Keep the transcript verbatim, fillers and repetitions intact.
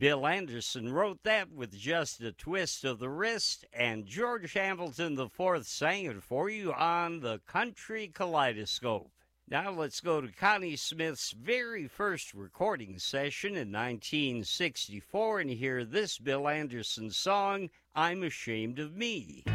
Bill Anderson wrote that with just a twist of the wrist, and George Hamilton the fourth sang it for you on the Country Kaleidoscope. Now let's go to Connie Smith's very first recording session in nineteen sixty-four and hear this Bill Anderson song, I'm Ashamed of Me.